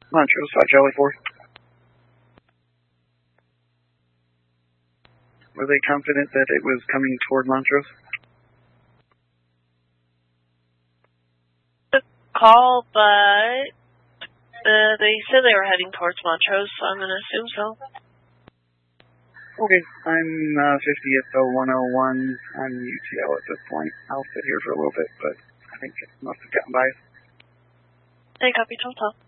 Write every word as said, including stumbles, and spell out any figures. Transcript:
Montrose, Hot Charlie four. Were they confident that it was coming toward Montrose? The call, but uh, they said they were heading towards Montrose, so I'm going to assume so. Okay, I'm uh, fiftieth oh one oh one. I'm U T L at this point. I'll sit here for a little bit, but I think it must have gotten by. Hey, copy, Total.